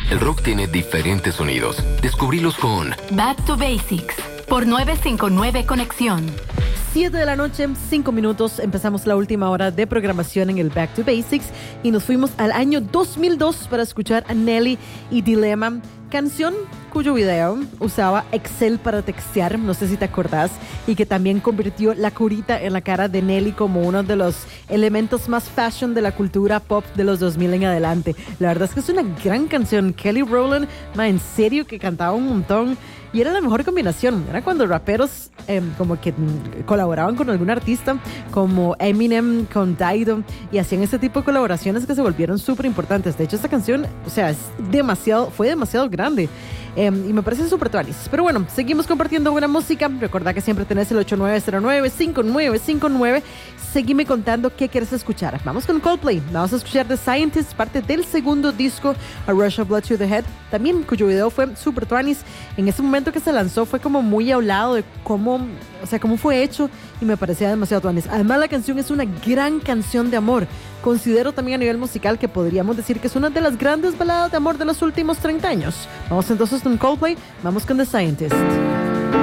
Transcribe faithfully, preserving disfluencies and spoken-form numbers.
El rock tiene diferentes sonidos. Descubrílos con Back to Basics por novecientos cincuenta y nueve Conexión. siete de la noche, cinco minutos, empezamos la última hora de programación en el Back to Basics y nos fuimos al año dos mil dos para escuchar a Nelly y Dilema, canción cuyo video usaba Excel para textear, no sé si te acordás, y que también convirtió la curita en la cara de Nelly como uno de los elementos más fashion de la cultura pop de los dos mil en adelante. La verdad es que es una gran canción. Kelly Rowland, ma, en serio que cantaba un montón y era la mejor combinación. Era cuando raperos eh, como que mm, colaboraban con algún artista como Eminem con Dido y hacían este tipo de colaboraciones que se volvieron súper importantes. De hecho, esta canción, o sea, es demasiado, fue demasiado grande. Eh, y me parece súper tuanis. Pero bueno, seguimos compartiendo buena música. Recordá que siempre tenés el ocho nueve cero nueve, cinco nueve cinco nueve. Seguime contando qué quieres escuchar. Vamos con Coldplay. Vamos a escuchar The Scientist, parte del segundo disco A Rush of Blood to the Head, también cuyo video fue súper tuanis. En ese momento que se lanzó fue como muy hablado de cómo, o sea, cómo fue hecho y me parecía demasiado tuanis. Además, la canción es una gran canción de amor. Considero también a nivel musical que podríamos decir que es una de las grandes baladas de amor de los últimos treinta años. Vamos entonces con Coldplay, vamos con The Scientist.